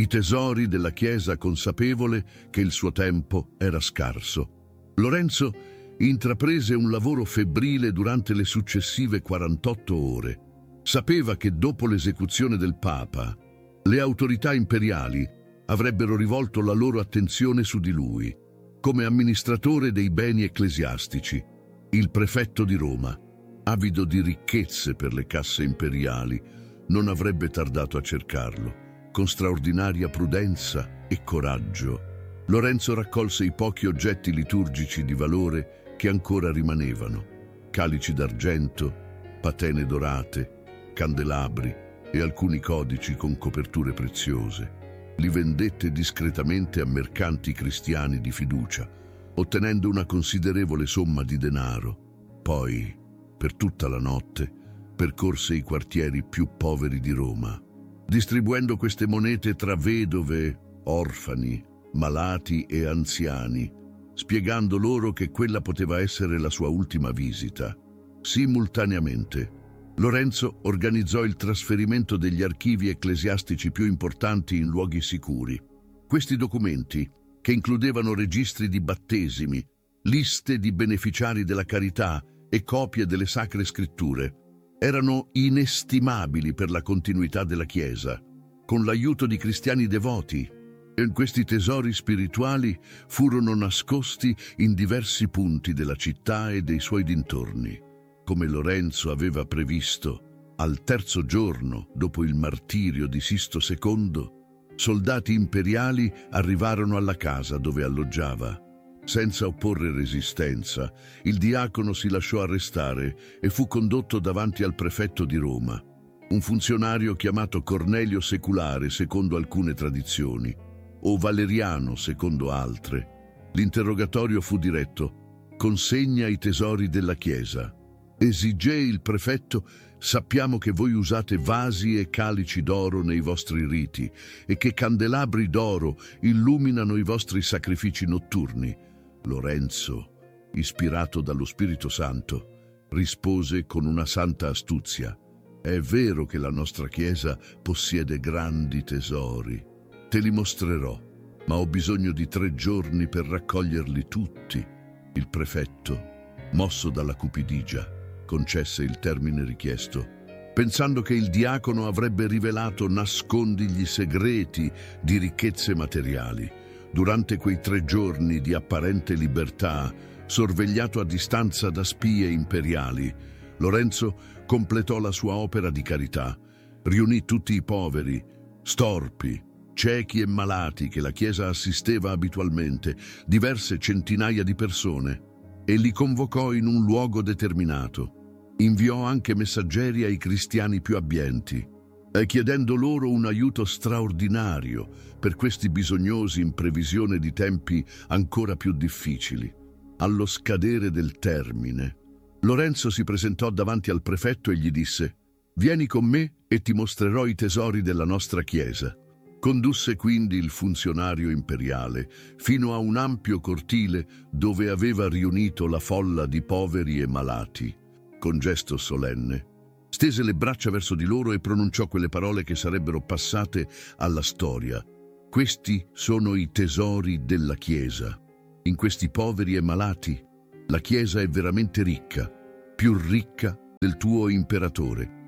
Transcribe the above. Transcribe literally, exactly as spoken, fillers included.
tesori della Chiesa consapevole che il suo tempo era scarso. Lorenzo intraprese un lavoro febbrile durante le successive quarantotto ore. Sapeva che dopo l'esecuzione del Papa, le autorità imperiali avrebbero rivolto la loro attenzione su di lui. Come amministratore dei beni ecclesiastici, il prefetto di Roma, avido di ricchezze per le casse imperiali, non avrebbe tardato a cercarlo. Con straordinaria prudenza e coraggio, Lorenzo raccolse i pochi oggetti liturgici di valore che ancora rimanevano: calici d'argento, patene dorate, candelabri e alcuni codici con coperture preziose. Li vendette discretamente a mercanti cristiani di fiducia, ottenendo una considerevole somma di denaro. Poi, per tutta la notte, percorse i quartieri più poveri di Roma, distribuendo queste monete tra vedove, orfani, malati e anziani, spiegando loro che quella poteva essere la sua ultima visita. Simultaneamente, Lorenzo organizzò il trasferimento degli archivi ecclesiastici più importanti in luoghi sicuri. Questi documenti, che includevano registri di battesimi, liste di beneficiari della carità e copie delle sacre scritture, erano inestimabili per la continuità della Chiesa. Con l'aiuto di cristiani devoti, questi tesori spirituali furono nascosti in diversi punti della città e dei suoi dintorni. Come Lorenzo aveva previsto, al terzo giorno dopo il martirio di Sisto secondo, soldati imperiali arrivarono alla casa dove alloggiava. Senza opporre resistenza, il diacono si lasciò arrestare e fu condotto davanti al prefetto di Roma, un funzionario chiamato Cornelio Seculare secondo alcune tradizioni, o Valeriano secondo altre. L'interrogatorio fu diretto: consegna i tesori della Chiesa. Esigé il prefetto: sappiamo che voi usate vasi e calici d'oro nei vostri riti e che candelabri d'oro illuminano i vostri sacrifici notturni. Lorenzo, ispirato dallo Spirito Santo, rispose con una santa astuzia: è vero che la nostra Chiesa possiede grandi tesori. Te li mostrerò, ma ho bisogno di tre giorni per raccoglierli tutti. Il prefetto, mosso dalla cupidigia, concesse il termine richiesto, pensando che il diacono avrebbe rivelato nascondigli segreti di ricchezze materiali. Durante quei tre giorni di apparente libertà, sorvegliato a distanza da spie imperiali, Lorenzo completò la sua opera di carità. Riunì tutti i poveri, storpi, ciechi e malati che la Chiesa assisteva abitualmente, diverse centinaia di persone, e li convocò in un luogo determinato. Inviò anche messaggeri ai cristiani più abbienti, chiedendo loro un aiuto straordinario per questi bisognosi in previsione di tempi ancora più difficili. Allo scadere del termine, Lorenzo si presentò davanti al prefetto e gli disse: «Vieni con me e ti mostrerò i tesori della nostra Chiesa». Condusse quindi il funzionario imperiale fino a un ampio cortile dove aveva riunito la folla di poveri e malati. Con gesto solenne, stese le braccia verso di loro e pronunciò quelle parole che sarebbero passate alla storia: «Questi sono i tesori della Chiesa. In questi poveri e malati, la Chiesa è veramente ricca, più ricca del tuo imperatore».